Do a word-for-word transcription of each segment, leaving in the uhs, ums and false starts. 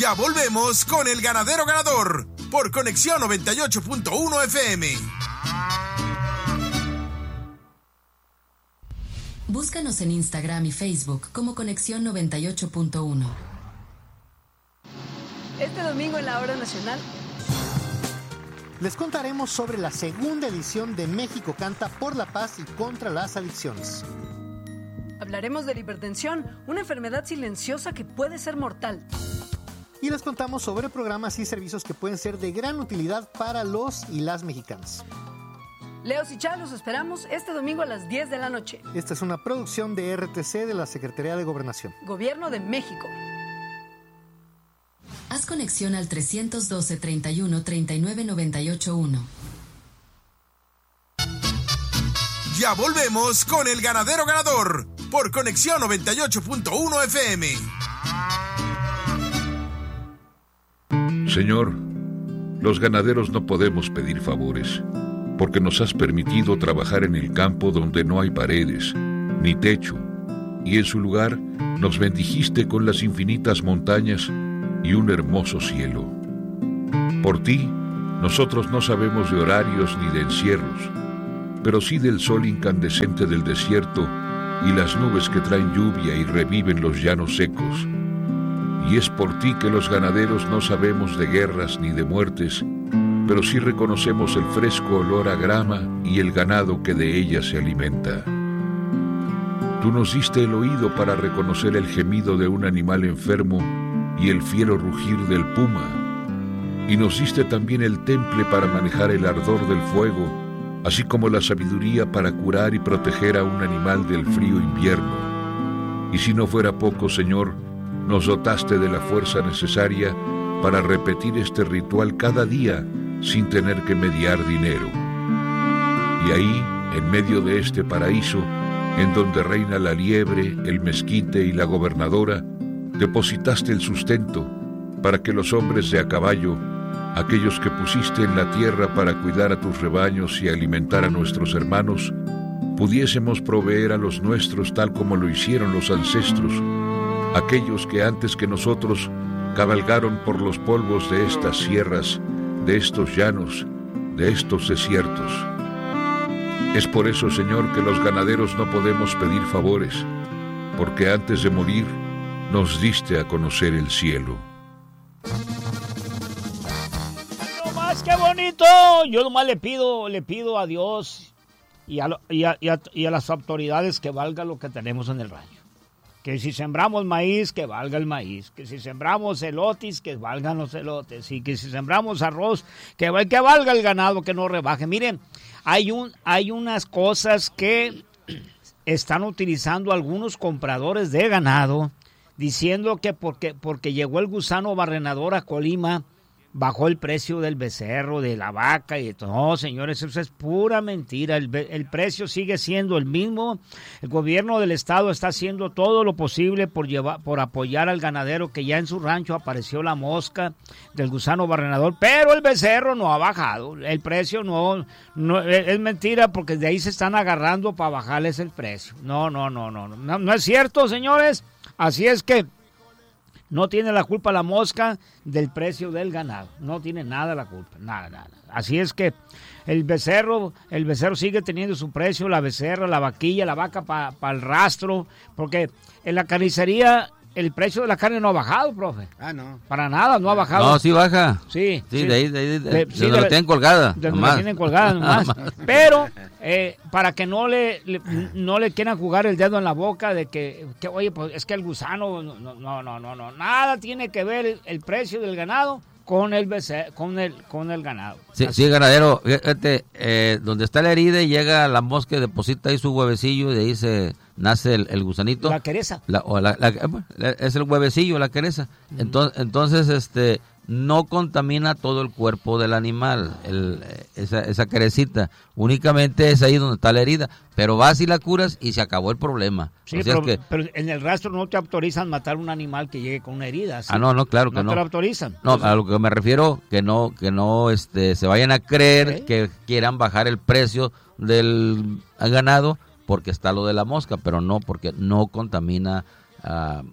Ya volvemos con El Ganadero Ganador por Conexión noventa y ocho punto uno F M. Búscanos en Instagram y Facebook como Conexión noventa y ocho punto uno. Este domingo en la Hora Nacional les contaremos sobre la segunda edición de México Canta por la Paz y contra las adicciones. Hablaremos de la hipertensión, una enfermedad silenciosa que puede ser mortal. Y les contamos sobre programas y servicios que pueden ser de gran utilidad para los y las mexicanas. Leos y Chá, los esperamos este domingo a las diez de la noche. Esta es una producción de R T C de la Secretaría de Gobernación. Gobierno de México. Haz conexión al trescientos doce, treinta y uno, treinta y nueve, noventa y ocho uno. Ya volvemos con El Ganadero Ganador por Conexión noventa y ocho punto uno F M. Señor, los ganaderos no podemos pedir favores, porque nos has permitido trabajar en el campo donde no hay paredes, ni techo, y en su lugar nos bendijiste con las infinitas montañas y un hermoso cielo. Por ti, nosotros no sabemos de horarios ni de encierros, pero sí del sol incandescente del desierto y las nubes que traen lluvia y reviven los llanos secos. Y es por ti que los ganaderos no sabemos de guerras ni de muertes, pero sí reconocemos el fresco olor a grama y el ganado que de ella se alimenta. Tú nos diste el oído para reconocer el gemido de un animal enfermo y el fiero rugir del puma, y nos diste también el temple para manejar el ardor del fuego, así como la sabiduría para curar y proteger a un animal del frío invierno. Y si no fuera poco, Señor, nos dotaste de la fuerza necesaria para repetir este ritual cada día sin tener que mediar dinero. Y ahí, en medio de este paraíso, en donde reina la liebre, el mezquite y la gobernadora, depositaste el sustento para que los hombres de a caballo, aquellos que pusiste en la tierra para cuidar a tus rebaños y alimentar a nuestros hermanos, pudiésemos proveer a los nuestros tal como lo hicieron los ancestros, aquellos que antes que nosotros cabalgaron por los polvos de estas sierras, de estos llanos, de estos desiertos. Es por eso, Señor, que los ganaderos no podemos pedir favores, porque antes de morir nos diste a conocer el cielo. ¡No más, qué bonito! Yo nomás le pido, le pido a Dios y a, y, a, y, a, y a las autoridades que valga lo que tenemos en el rancho. Que si sembramos maíz, que valga el maíz. Que si sembramos elotes, que valgan los elotes. Y que si sembramos arroz, que, que valga el ganado, que no rebaje. Miren, hay, un, hay unas cosas que están utilizando algunos compradores de ganado, diciendo que porque, porque llegó el gusano barrenador a Colima, bajó el precio del becerro, de la vaca y todo. No, señores, eso es pura mentira. El, el precio sigue siendo el mismo. El gobierno del estado está haciendo todo lo posible por llevar, por apoyar al ganadero, que ya en su rancho apareció la mosca del gusano barrenador, pero el becerro no ha bajado. El precio no, no es mentira, porque de ahí se están agarrando para bajarles el precio. No, no, no, no, no, no es cierto, señores. Así es que no tiene la culpa la mosca del precio del ganado. No tiene nada la culpa, nada, nada. Así es que el becerro, el becerro sigue teniendo su precio, la becerra, la vaquilla, la vaca para pa el rastro, porque en la carnicería el precio de la carne no ha bajado, profe. Ah, no. Para nada, no ha bajado. No, sí baja. Sí. Sí, sí. de ahí, de ahí, de, de, de sí, donde de, la tienen colgada. De donde la tienen colgada nomás. Pero, eh, para que no le, le, no le quieran jugar el dedo en la boca de que, que oye, pues es que el gusano, no, no, no, no, no, nada tiene que ver el, el precio del ganado con el becer, con el, con el ganado. Sí, sí, ganadero, fíjate, eh, donde está la herida y llega la mosca y deposita ahí su huevecillo y de ahí se nace el, el gusanito. La quereza. La, o la, la, la, es el huevecillo, la quereza. Uh-huh. Entonces, entonces, este, no contamina todo el cuerpo del animal, el, esa, esa querecita. Únicamente es ahí donde está la herida. Pero vas y la curas y se acabó el problema. Sí, o sea, pero, es que, pero en el rastro no te autorizan matar un animal que llegue con una herida. ¿sí? Ah, no, no, claro que no. No te lo autorizan. No, a lo que me refiero, que no, que no, este, se vayan a creer ¿Eh? que quieran bajar el precio del ganado porque está lo de la mosca, pero no, porque no contamina uh,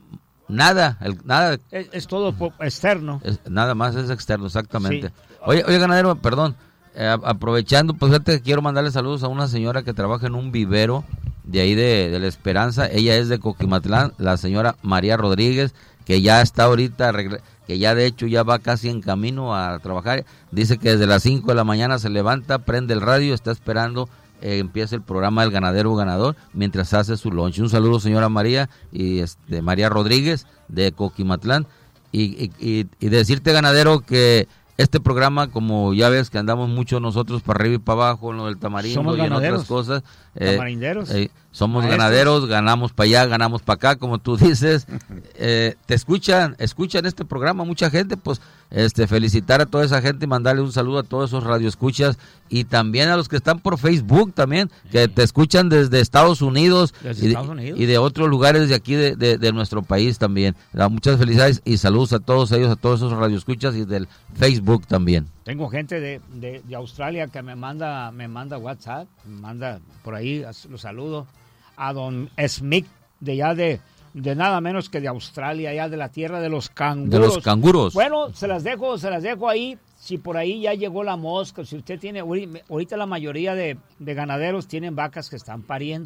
Nada, el, nada. Es, es todo po- externo. Es, nada más es externo, exactamente. Sí. Oye, oye, ganadero, perdón, eh, aprovechando, pues fíjate que quiero mandarle saludos a una señora que trabaja en un vivero de ahí de, de La Esperanza. Ella es de Coquimatlán, la señora María Rodríguez, que ya está ahorita, que ya de hecho ya va casi en camino a trabajar. Dice que desde las cinco de la mañana se levanta, prende el radio, está esperando Eh, empieza el programa del Ganadero Ganador mientras hace su lunch. Un saludo, señora María y este María Rodríguez de Coquimatlán, y, y, y, y decirte, ganadero, que este programa, como ya ves que andamos mucho nosotros para arriba y para abajo en lo del tamarindo Somos y en ganaderos. otras cosas, eh, Tamarinderos. eh, somos Maestros. ganaderos, ganamos para allá, ganamos para acá, como tú dices. eh, te escuchan, escuchan este programa mucha gente, pues este felicitar a toda esa gente y mandarle un saludo a todos esos radioescuchas, y también a los que están por Facebook también, que te escuchan desde Estados Unidos, Desde y, Estados de, Unidos. y de otros lugares de aquí de, de, de nuestro país también. Da muchas felicidades y saludos a todos ellos, a todos esos radioescuchas, y del Facebook también. Tengo gente de, de, de Australia que me manda me manda WhatsApp, me manda por ahí, los saludo. A don Smith, de allá de, de nada menos que de Australia, allá de la tierra de los canguros. De los canguros. Bueno, se las dejo, se las dejo ahí. Si por ahí ya llegó la mosca, si usted tiene, ahorita la mayoría de, de ganaderos tienen vacas que están pariendo.